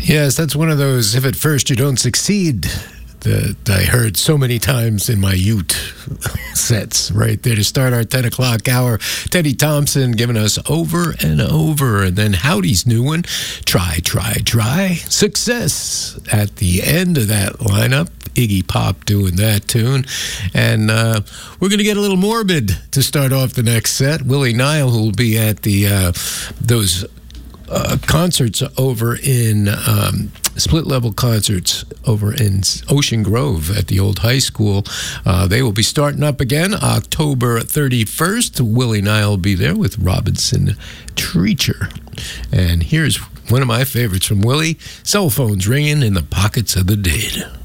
Yes, that's one of those, if at first you don't succeed, that I heard so many times in my Ute sets right there to start our 10 o'clock hour. Teddy Thompson giving us Over and Over. And then Howdy's new one, Try, Try, Try. Success at the end of that lineup. Iggy Pop doing that tune. And we're going to get a little morbid to start off the next set. Willie Nile, who will be at the those concerts over in split level concerts over in Ocean Grove at the old high school. They will be starting up again October 31st. Willie Nile will be there with Robinson Treacher. And here's one of my favorites from Willie, Cell Phones Ringing in the Pockets of the Dead.